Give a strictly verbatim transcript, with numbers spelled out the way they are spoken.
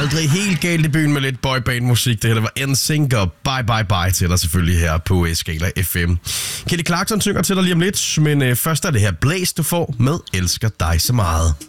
aldrig helt galt i byen med lidt boyband-musik. Det her, det var N Sync og Bye Bye Bye til dig selvfølgelig her på Skala F M. Kelly Clarkson synger til dig lige om lidt, men øh, først er det her Blaze, du får med Elsker dig så meget.